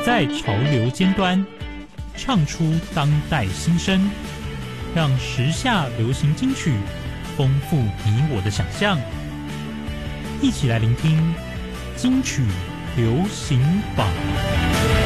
在潮流尖端，唱出当代新声，让时下流行金曲丰富你我的想象。一起来聆听金曲流行榜。